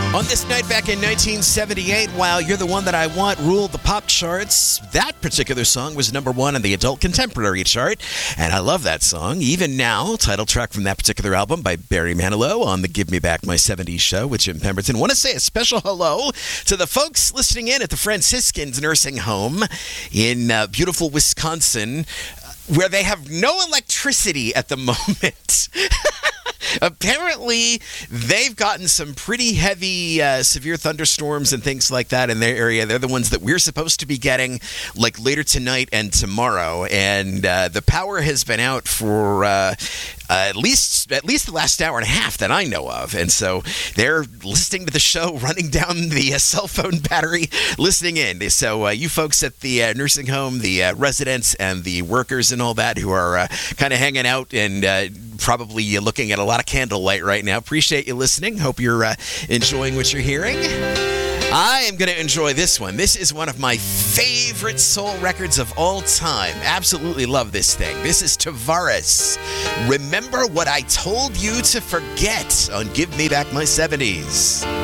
On this night back in 1978, while You're the One That I Want ruled the pop charts, that particular song was number one on the adult contemporary chart, and I love that song. Even now, title track from that particular album by Barry Manilow on the Give Me Back My 70s show with Jim Pemberton. Want to say a special hello to the folks listening in at the Franciscans Nursing Home in beautiful Wisconsin, where they have no electricity at the moment. Apparently, they've gotten some pretty heavy, severe thunderstorms and things like that in their area. They're the ones that we're supposed to be getting like later tonight and tomorrow. And the power has been out for at least the last hour and a half that I know of. And so they're listening to the show, running down the cell phone battery, listening in. So you folks at the nursing home, the residents and the workers and all that who are kind of hanging out and probably looking at a lot of candlelight right now. Appreciate you listening. Hope you're enjoying what you're hearing. I am going to enjoy this one. This is one of my favorite soul records of all time. Absolutely love this thing. This is Tavares. Remember What I Told You to Forget on Give Me Back My 70s.